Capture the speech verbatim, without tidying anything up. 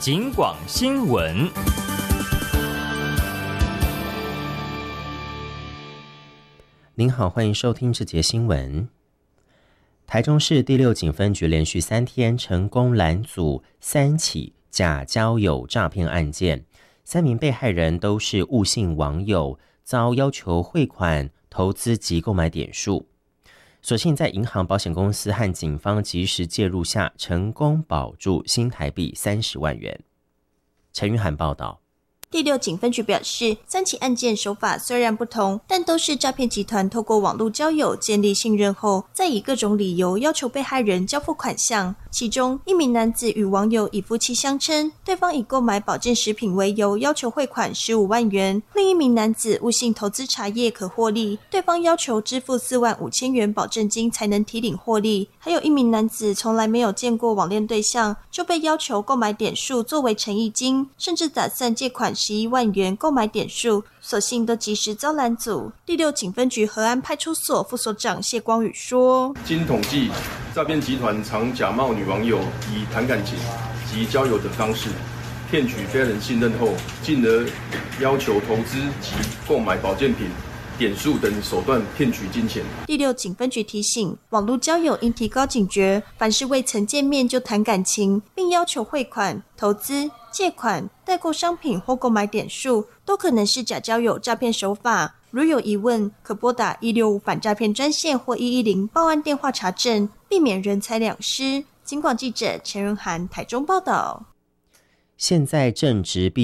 警广新闻。 您好，欢迎收听这节新闻。台中市第六警分局连续三天成功拦阻三起假交友诈骗案件，三名被害人都是误信网友，遭要求汇款、投资及购买点数。所幸在银行、保险公司和警方及时介入下，成功保住新台币三十万元。陈玉涵报道。 第六警分局表示，三起案件手法虽然不同，但都是诈骗集团透过网络交友建立信任后，再以各种理由要求被害人交付款项。其中，一名男子与网友以夫妻相称，对方以购买保健食品为由要求汇款十五万元；另一名男子误信投资茶叶可获利，对方要求支付四万五千元保证金才能提领获利。还有一名男子从来没有见过网恋对象，就被要求购买点数作为诚意金，甚至打算借款十一万元购买点数，所幸都及时遭拦阻。第六警分局和安派出所副所长谢光宇说： 经统计，诈骗集团常假冒女网友，以谈感情及交友的方式骗取非人信任后，进而要求投资及购买保健品、点数等手段骗取金钱。 第六警分局提醒，网络交友应提高警觉，凡是未曾见面就谈感情，并要求汇款、投资、借款、代购商品或购买点数，都可能是假交友诈骗手法。如有疑问，可拨打一六五反诈骗专线或一一零报案电话查证，避免人财两失。警广记者陈仁涵台中报道。 现在正值